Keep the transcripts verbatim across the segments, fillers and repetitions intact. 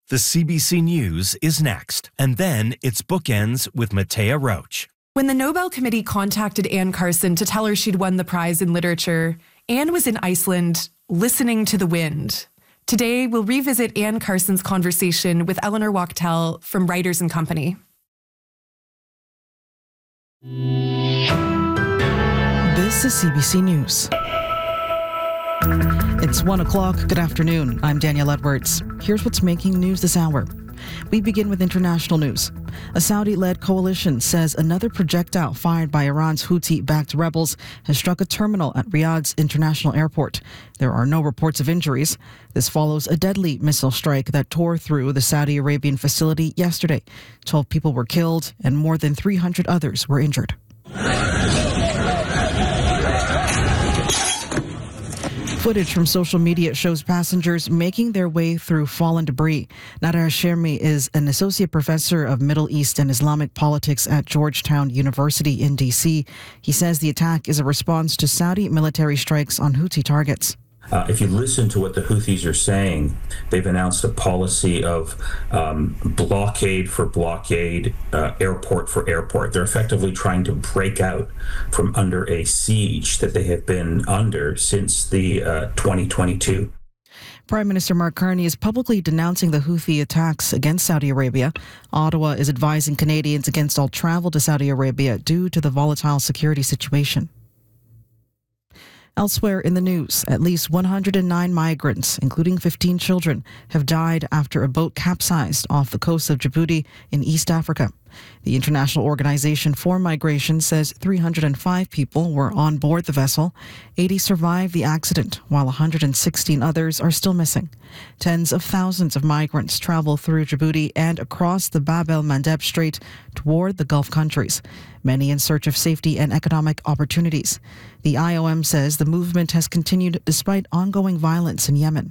The C B C News is next, and then it's Bookends with Matea Roach. When the Nobel Committee contacted Anne Carson to tell her she'd won the prize in literature, Anne was in Iceland listening to the wind. Today, we'll revisit Anne Carson's conversation with Eleanor Wachtel from Writers and Company. This is C B C News. It's one o'clock. Good afternoon. I'm Danielle Edwards. Here's what's making news this hour. We begin with international news. A Saudi-led coalition says another projectile fired by Iran's Houthi-backed rebels has struck a terminal at Riyadh's international airport. There are no reports of injuries. This follows a deadly missile strike that tore through the Saudi Arabian facility yesterday. twelve people were killed and more than three hundred others were injured. Footage from social media shows passengers making their way through fallen debris. Nader Shermi is an associate professor of Middle East and Islamic politics at Georgetown University in D C. He says the attack is a response to Saudi military strikes on Houthi targets. Uh, if you listen to what the Houthis are saying, they've announced a policy of um, blockade for blockade, uh, airport for airport. They're effectively trying to break out from under a siege that they have been under since the uh, twenty twenty-two. Prime Minister Mark Carney is publicly denouncing the Houthi attacks against Saudi Arabia. Ottawa is advising Canadians against all travel to Saudi Arabia due to the volatile security situation. Elsewhere in the news, at least one hundred nine migrants, including fifteen children, have died after a boat capsized off the coast of Djibouti in East Africa. The International Organization for Migration says three hundred five people were on board the vessel. eighty survived the accident, while one hundred sixteen others are still missing. Tens of thousands of migrants travel through Djibouti and across the Bab el-Mandeb Strait toward the Gulf countries, many in search of safety and economic opportunities. The I O M says the movement has continued despite ongoing violence in Yemen.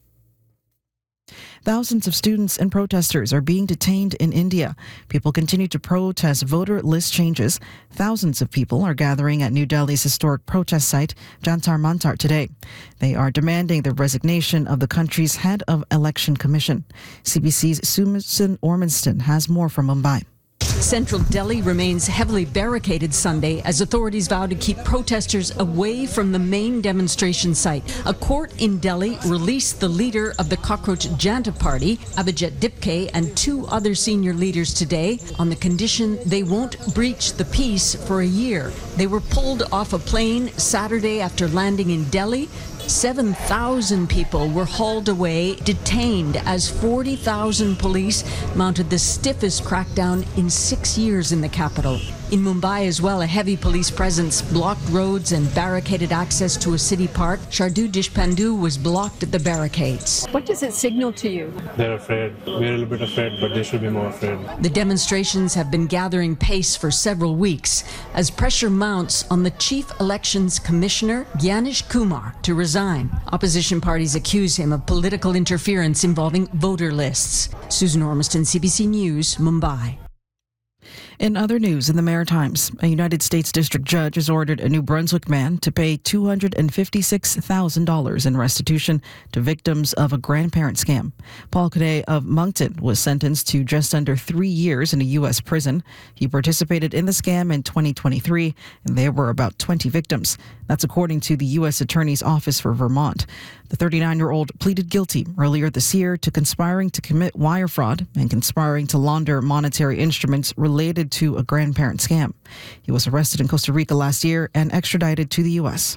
Thousands of students and protesters are being detained in India. People continue to protest voter list changes. Thousands of people are gathering at New Delhi's historic protest site, Jantar Mantar, today. They are demanding the resignation of the country's head of election commission. C B C's Susan Ormanston has more from Mumbai. Central Delhi remains heavily barricaded Sunday as authorities vow to keep protesters away from the main demonstration site. A court in Delhi released the leader of the Cockroach Janta Party, Abhijit Dipke, and two other senior leaders today on the condition they won't breach the peace for a year. They were pulled off a plane Saturday after landing in Delhi. seven thousand people were hauled away, detained, as forty thousand police mounted the stiffest crackdown in six years in the capital. In Mumbai as well, a heavy police presence blocked roads and barricaded access to a city park. Shardu Deshpandu was blocked at the barricades. What does it signal to you? They're afraid. We're a little bit afraid, but they should be more afraid. The demonstrations have been gathering pace for several weeks as pressure mounts on the Chief Elections Commissioner, Gyanish Kumar, to resign. Opposition parties accuse him of political interference involving voter lists. Susan Ormiston, C B C News, Mumbai. In other news, in the Maritimes, a United States district judge has ordered a New Brunswick man to pay two hundred fifty-six thousand dollars in restitution to victims of a grandparent scam. Paul Cadet of Moncton was sentenced to just under three years in a U S prison. He participated in the scam in twenty twenty-three, and there were about twenty victims. That's according to the U S Attorney's Office for Vermont. The thirty-nine-year-old pleaded guilty earlier this year to conspiring to commit wire fraud and conspiring to launder monetary instruments related to a grandparent scam. He was arrested in Costa Rica last year and extradited to the U S.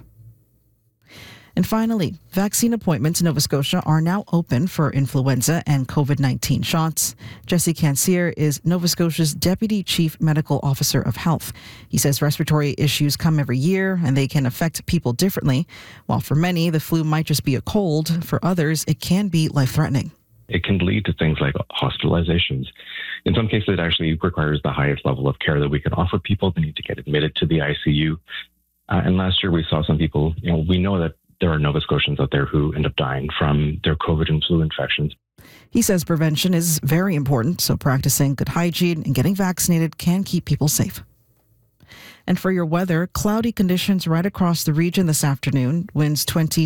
And finally, vaccine appointments in Nova Scotia are now open for influenza and COVID nineteen shots. Jesse Cansier is Nova Scotia's Deputy Chief Medical Officer of Health. He says respiratory issues come every year and they can affect people differently. While for many, the flu might just be a cold, for others, it can be life-threatening. It can lead to things like hospitalizations. In some cases, it actually requires the highest level of care that we can offer people. They need to get admitted to the I C U. Uh, and last year, we saw some people, you know, we know that there are Nova Scotians out there who end up dying from their COVID and flu infections. He says prevention is very important, so practicing good hygiene and getting vaccinated can keep people safe. And for your weather, cloudy conditions right across the region this afternoon, winds twenty